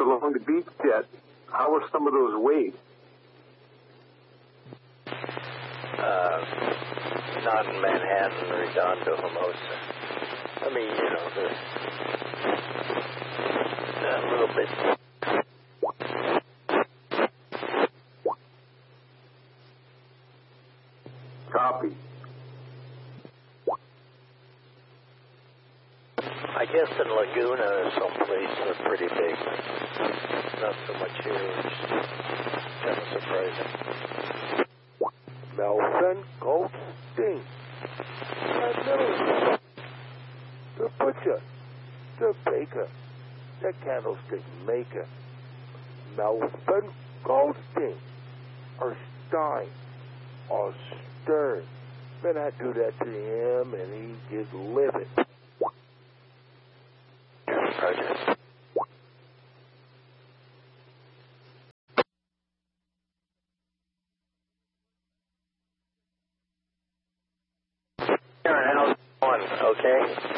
along the beach yet. How are some of those weighed? Not in Manhattan, Redondo, Hermosa. I mean, you know, a little bit. Copy. I guess in Laguna or someplace they're pretty big. Not so much here, which is kind of surprising. Melvin Goldstein. That little the butcher, the baker, the candlestick maker. Melvin Goldstein. Or Stein. Or Stern. Then I do that to him and he just livid. Roger. Aaron, how's it going? Okay?